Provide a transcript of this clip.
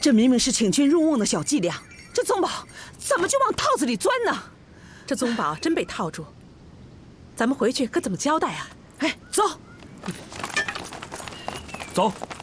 这明明是请君入瓮的小伎俩，这宗宝怎么就往套子里钻呢？ 这宗宝真被套住，咱们回去可怎么交代啊？ 哎，走， 走。